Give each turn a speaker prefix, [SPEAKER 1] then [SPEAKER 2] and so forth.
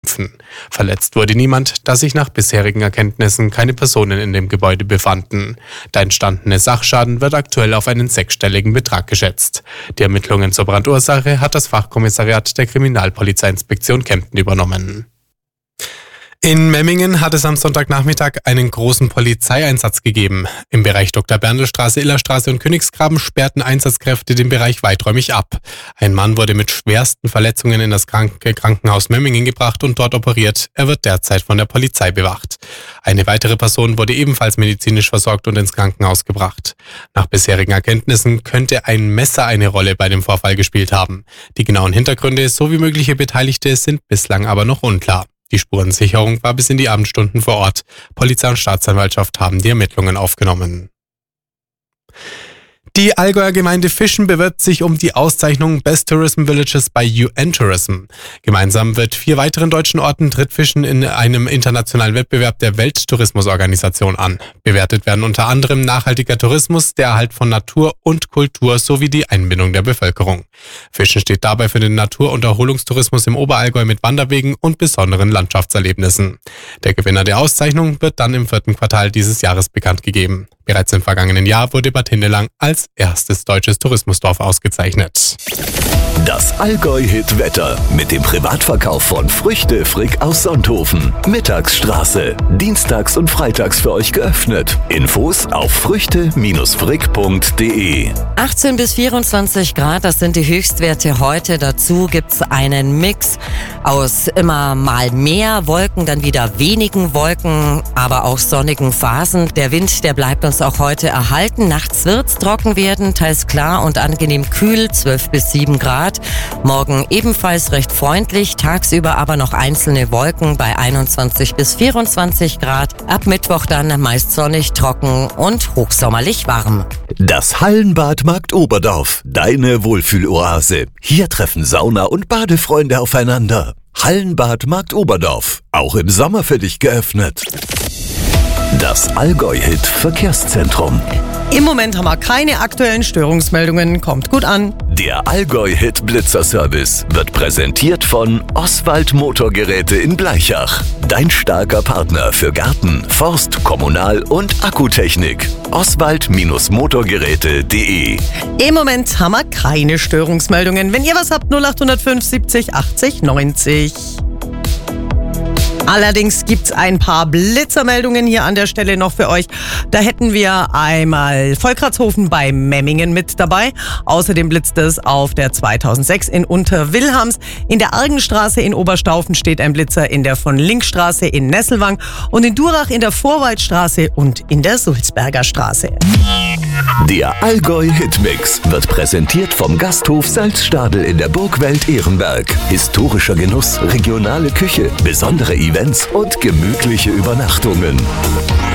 [SPEAKER 1] Verletzt wurde niemand, da sich nach bisherigen Erkenntnissen keine Personen in dem Gebäude befanden. Der entstandene Sachschaden wird aktuell auf einen 6-stelligen Betrag geschätzt. Die Ermittlungen zur Brandursache hat das Fachkommissariat der Kriminalpolizeiinspektion Kempten übernommen. In Memmingen hat es am Sonntagnachmittag einen großen Polizeieinsatz gegeben. Im Bereich Dr. Bernl-Straße, Illerstraße und Königsgraben sperrten Einsatzkräfte den Bereich weiträumig ab. Ein Mann wurde mit schwersten Verletzungen in das Krankenhaus Memmingen gebracht und dort operiert. Er wird derzeit von der Polizei bewacht. Eine weitere Person wurde ebenfalls medizinisch versorgt und ins Krankenhaus gebracht. Nach bisherigen Erkenntnissen könnte ein Messer eine Rolle bei dem Vorfall gespielt haben. Die genauen Hintergründe sowie mögliche Beteiligte sind bislang aber noch unklar. Die Spurensicherung war bis in die Abendstunden vor Ort. Polizei und Staatsanwaltschaft haben die Ermittlungen aufgenommen. Die Allgäuer Gemeinde Fischen bewirbt sich um die Auszeichnung Best Tourism Villages bei UN Tourism. Gemeinsam mit 4 weiteren deutschen Orten tritt Fischen in einem internationalen Wettbewerb der Welttourismusorganisation an. Bewertet werden unter anderem nachhaltiger Tourismus, der Erhalt von Natur und Kultur sowie die Einbindung der Bevölkerung. Fischen steht dabei für den Natur- und Erholungstourismus im Oberallgäu mit Wanderwegen und besonderen Landschaftserlebnissen. Der Gewinner der Auszeichnung wird dann im 4. Quartal dieses Jahres bekannt gegeben. Bereits im vergangenen Jahr wurde Bad Hindelang als erstes deutsches Tourismusdorf ausgezeichnet.
[SPEAKER 2] Das Allgäu-Hit-Wetter mit dem Privatverkauf von Früchte Frick aus Sonthofen. Mittagsstraße. Dienstags und freitags für euch geöffnet. Infos auf früchte-frick.de.
[SPEAKER 3] 18 bis 24 Grad, das sind die Höchstwerte heute. Dazu gibt's einen Mix aus immer mal mehr Wolken, dann wieder wenigen Wolken, aber auch sonnigen Phasen. Der Wind, der bleibt uns auch heute erhalten. Nachts wird's trocken werden, teils klar und angenehm kühl, 12 bis 7 Grad. Morgen ebenfalls recht freundlich, tagsüber aber noch einzelne Wolken bei 21 bis 24 Grad. Ab Mittwoch dann meist sonnig, trocken und hochsommerlich warm.
[SPEAKER 2] Das Hallenbad Markt Oberdorf, deine Wohlfühloase. Hier treffen Sauna- und Badefreunde aufeinander. Hallenbad Markt Oberdorf, auch im Sommer für dich geöffnet. Das Allgäu-Hit Verkehrszentrum.
[SPEAKER 4] Im Moment haben wir keine aktuellen Störungsmeldungen. Kommt gut an.
[SPEAKER 2] Der Allgäu-Hit Blitzer-Service wird präsentiert von Oswald Motorgeräte in Blaichach. Dein starker Partner für Garten, Forst, Kommunal- und Akkutechnik. Oswald-motorgeräte.de.
[SPEAKER 4] Im Moment haben wir keine Störungsmeldungen. Wenn ihr was habt, 0805 70 80 90. Allerdings gibt's ein paar Blitzermeldungen hier an der Stelle noch für euch. Da hätten wir einmal Volkratshofen bei Memmingen mit dabei. Außerdem blitzt es auf der 2006 in Unterwilhams. In der Argenstraße in Oberstaufen steht ein Blitzer, in der von Linkstraße in Nesselwang und in Durach in der Vorwaldstraße und in der Sulzberger Straße.
[SPEAKER 2] Der Allgäu-Hitmix wird präsentiert vom Gasthof Salzstadel in der Burgwelt Ehrenberg. Historischer Genuss, regionale Küche, besondere Events und gemütliche Übernachtungen.